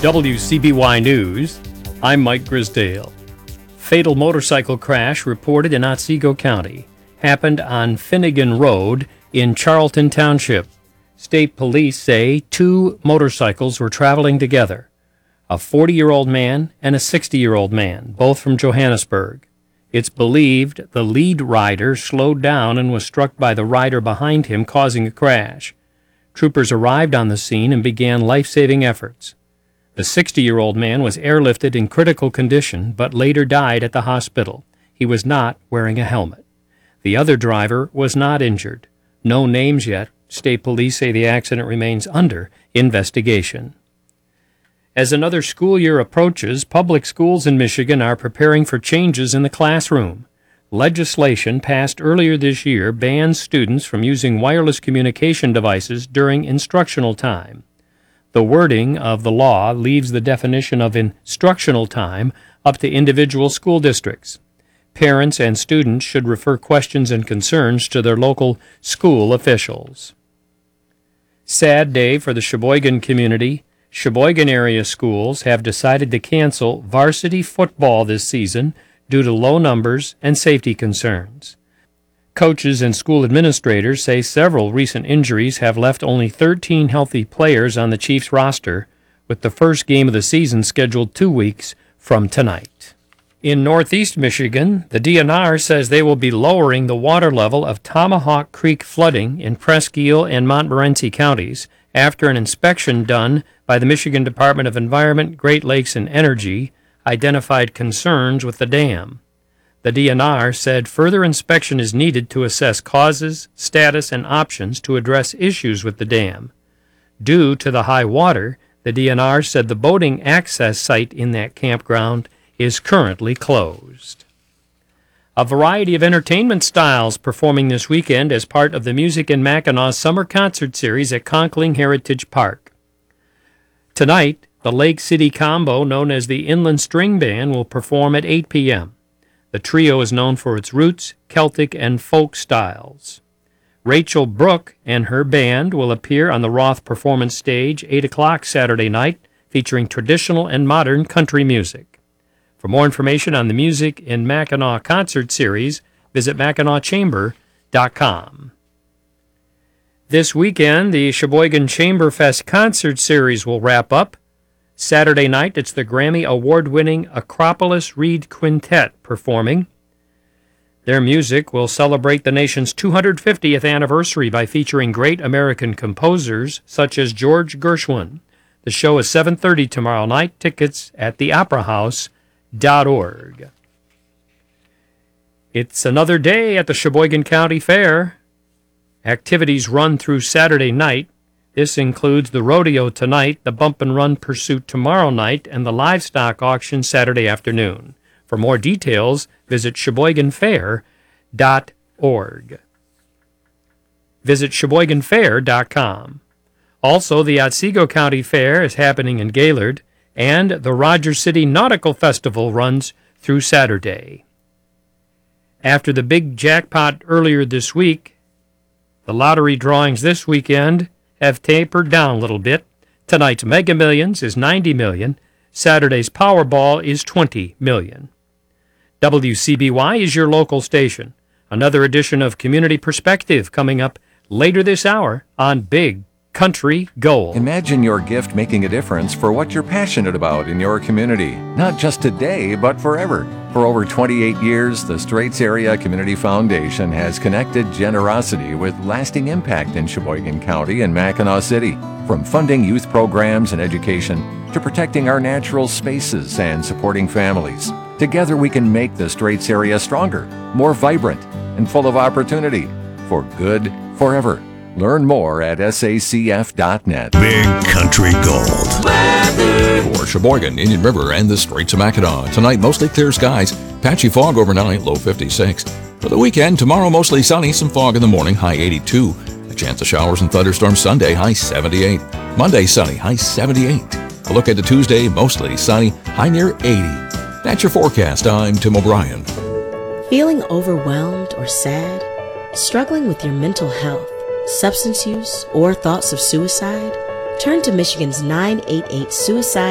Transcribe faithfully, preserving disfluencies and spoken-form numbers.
W C B Y News, I'm Mike Grisdale. Fatal motorcycle crash reported in Otsego County. Happened on Finnegan Road in Charlton Township. State police say two motorcycles were traveling together. A forty-year-old man and a sixty-year-old man, both from Johannesburg. It's believed the lead rider slowed down and was struck by the rider behind him, causing a crash. Troopers arrived on the scene and began life-saving efforts. The sixty-year-old man was airlifted in critical condition, but later died at the hospital. He was not wearing a helmet. The other driver was not injured. No names yet. State police say the accident remains under investigation. As another school year approaches, public schools in Michigan are preparing for changes in the classroom. Legislation passed earlier this year bans students from using wireless communication devices during instructional time. The wording of the law leaves the definition of instructional time up to individual school districts. Parents and students should refer questions and concerns to their local school officials. Sad day for the Sheboygan community. Sheboygan area schools have decided to cancel varsity football this season due to low numbers and safety concerns. Coaches and school administrators say several recent injuries have left only thirteen healthy players on the Chiefs roster, with the first game of the season scheduled two weeks from tonight. In northeast Michigan, the D N R says they will be lowering the water level of Tomahawk Creek flooding in Presque and Montmorency counties after an inspection done by the Michigan Department of Environment, Great Lakes, and Energy identified concerns with the dam. The D N R said further inspection is needed to assess causes, status, and options to address issues with the dam. Due to the high water, the D N R said the boating access site in that campground is currently closed. A variety of entertainment styles performing this weekend as part of the Music in Mackinac Summer Concert Series at Conkling Heritage Park. Tonight, the Lake City Combo, known as the Inland String Band, will perform at eight p.m. The trio is known for its roots, Celtic, and folk styles. Rachel Brooke and her band will appear on the Roth Performance Stage eight o'clock Saturday night, featuring traditional and modern country music. For more information on the Music in Mackinac Concert Series, visit Mackinac Chamber dot com. This weekend, the Sheboygan Chamberfest Concert Series will wrap up. Saturday night, it's the Grammy Award-winning Acropolis Reed Quintet performing. Their music will celebrate the nation's two hundred fiftieth anniversary by featuring great American composers such as George Gershwin. The show is seven thirty tomorrow night. Tickets at the opera house dot org. It's another day at the Sheboygan County Fair. Activities run through Saturday night. This includes the rodeo tonight, the bump and run pursuit tomorrow night, and the livestock auction Saturday afternoon. For more details, visit Sheboygan Fair dot org. Visit Sheboygan Fair dot com. Also, the Otsego County Fair is happening in Gaylord, and the Rogers City Nautical Festival runs through Saturday. After the big jackpot earlier this week, the lottery drawings this weekend have tapered down a little bit. Tonight's Mega Millions is ninety million dollars. Saturday's Powerball is twenty million dollars. W C B Y is your local station. Another edition of Community Perspective coming up later this hour on Big Country Gold. Imagine your gift making a difference for what you're passionate about in your community, not just today, but forever. For over twenty-eight years, the Straits Area Community Foundation has connected generosity with lasting impact in Sheboygan County and Mackinac City. From funding youth programs and education to protecting our natural spaces and supporting families, together we can make the Straits area stronger, more vibrant, and full of opportunity for good forever. Learn more at S A C F dot net. Big Country Gold. Weather. For Sheboygan, Indian River, and the Straits of Mackinac. Tonight, mostly clear skies. Patchy fog overnight, low fifty-six. For the weekend, tomorrow, mostly sunny. Some fog in the morning, high eighty-two. A chance of showers and thunderstorms Sunday, high seventy-eight. Monday, sunny, high seventy-eight. A look at the Tuesday, mostly sunny, high near eighty. That's your forecast. I'm Tim O'Brien. Feeling overwhelmed or sad? Struggling with your mental health, substance use, or thoughts of suicide? Turn to Michigan's nine eight eight Suicide